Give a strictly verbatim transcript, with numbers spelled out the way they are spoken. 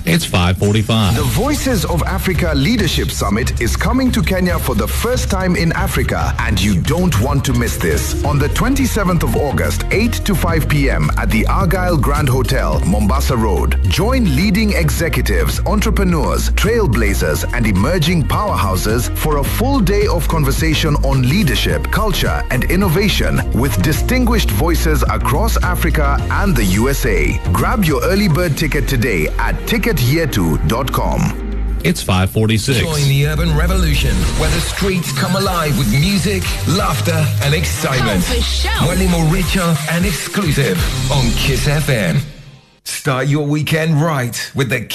It's five forty-five. The Voices of Africa Leadership Summit is coming to Kenya for the first time in Africa, and you don't want to miss this. On the twenty-seventh of August, eight to five p.m. at the Argyle Grand Hotel, Mombasa Road. Join leading executives, entrepreneurs, trailblazers, and emerging powerhouses for a full day of conversation on leadership, culture, and innovation with distinguished voices across Africa and the U S A. Grab your early bird ticket today at ticket yetu dot com. It's five forty-six. Join the urban revolution where the streets come alive with music, laughter, and excitement. Oh, for sure. Mwenye more richer and exclusive on Kiss F M. Start your weekend right with the